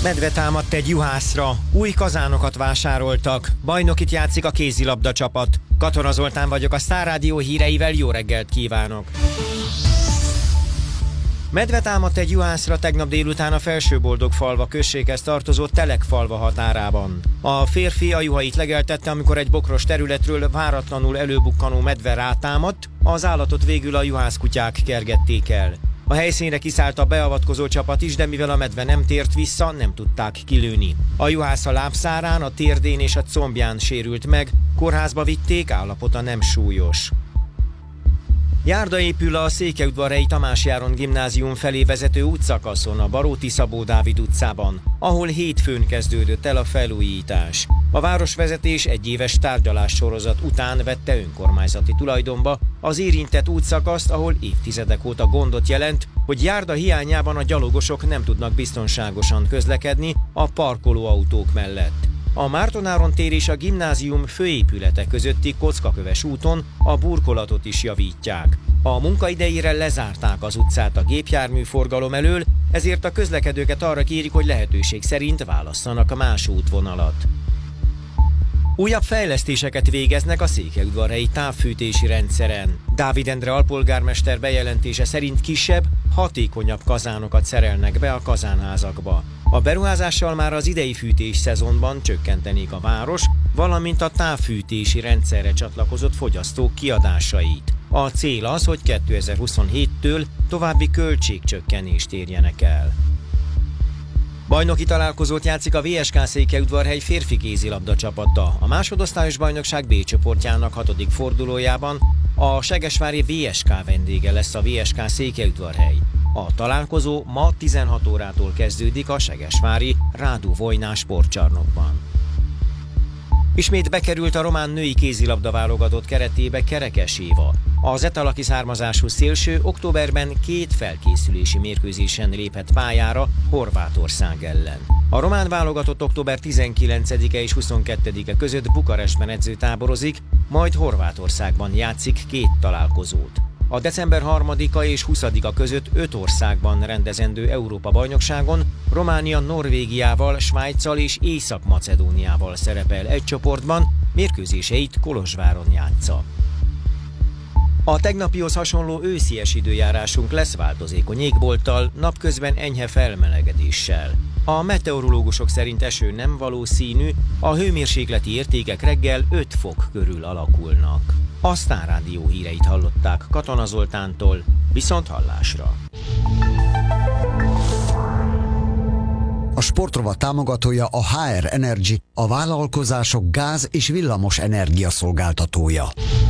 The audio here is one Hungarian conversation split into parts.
Medve támadt egy juhászra, új kazánokat vásároltak, bajnokit játszik a kézilabda csapat. Katona Zoltán vagyok, a Sztár Rádió híreivel, jó reggelt kívánok! Medve támadt egy juhászra tegnap délután a Felsőboldogfalva községhez tartozó Telekfalva határában. A férfi a juhait legeltette, amikor egy bokros területről váratlanul előbukkanó medve rátámadt, az állatot végül a juhászkutyák kergették el. A helyszínre kiszállt a beavatkozó csapat is, de mivel a medve nem tért vissza, nem tudták kilőni. A juhász a lábszárán, a térdén és a combján sérült meg, kórházba vitték, állapota nem súlyos. Járda épül a Székelyudvarhelyi Tamás Járon gimnázium felé vezető útszakaszon, a Baróti Szabó Dávid utcában, ahol hétfőn kezdődött el a felújítás. A városvezetés egy éves tárgyalássorozat után vette önkormányzati tulajdonba az érintett útszakaszt, ahol évtizedek óta gondot jelent, hogy járda hiányában a gyalogosok nem tudnak biztonságosan közlekedni a parkolóautók mellett. A Márton-Áron tér és a gimnázium főépülete közötti kockaköves úton a burkolatot is javítják. A munka idejére lezárták az utcát a gépjárműforgalom elől, ezért a közlekedőket arra kérik, hogy lehetőség szerint válasszanak más útvonalat. Újabb fejlesztéseket végeznek a székelyudvarhelyi távfűtési rendszeren. Dávid Endre alpolgármester bejelentése szerint kisebb, hatékonyabb kazánokat szerelnek be a kazánházakba. A beruházással már az idei fűtés szezonban csökkentenék a város, valamint a távfűtési rendszerre csatlakozott fogyasztók kiadásait. A cél az, hogy 2027-től további költségcsökkenést érjenek el. Bajnoki találkozót játszik a VSK Székelyudvarhely férfi kézilabda csapata. A másodosztályos bajnokság B csoportjának 6. fordulójában a segesvári VSK vendége lesz a VSK Székelyudvarhely. A találkozó ma 16 órától kezdődik a segesvári Rádu Vojnás sportcsarnokban. Ismét bekerült a román női kézilabda válogatott keretébe Kerekes Éva. Az etalaki származású szélső októberben 2 felkészülési mérkőzésen lépett pályára Horvátország ellen. A román válogatott október 19-e és 22-e között Bukarestben edzőtáborozik, majd Horvátországban játszik 2 találkozót. A december 3-a és 20-a között 5 országban rendezendő Európa-bajnokságon Románia Norvégiával, Svájccal és Észak-Macedóniával szerepel egy csoportban, mérkőzéseit Kolozsváron játsza. A tegnapihoz hasonló őszies időjárásunk lesz változékony égbolttal, napközben enyhe felmelegedéssel. A meteorológusok szerint eső nem valószínű, a hőmérsékleti értékek reggel 5 fok körül alakulnak. A Sztár Rádió híreit hallották Katona Zoltántól, viszont hallásra. A sportrovat támogatója a HR Energy, a vállalkozások gáz- és villamos energia szolgáltatója.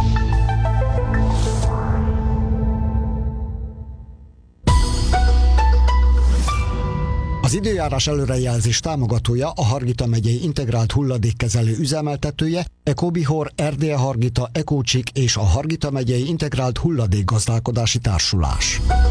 Az időjárás előrejelzés támogatója a Hargita megyei integrált hulladékkezelő üzemeltetője, Ecobihor, Erdélye Hargita, Ecócsik és a Hargita megyei integrált hulladékgazdálkodási társulás.